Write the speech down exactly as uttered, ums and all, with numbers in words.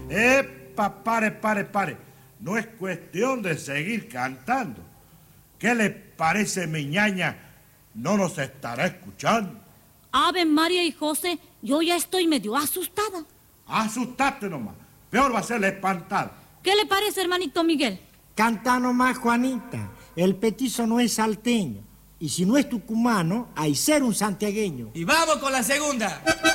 Epa, pare, pare, pare. No es cuestión de seguir cantando. ¿Qué le parece, mi ñaña? ¿No nos estará escuchando? Ave María y José, yo ya estoy medio asustada. Asustaste nomás. Peor va a ser la espantada. ¿Qué le parece, hermanito Miguel? Canta nomás, Juanita. El petizo no es salteño. Y si no es tucumano, hay ser un santiagueño. Y vamos con la segunda.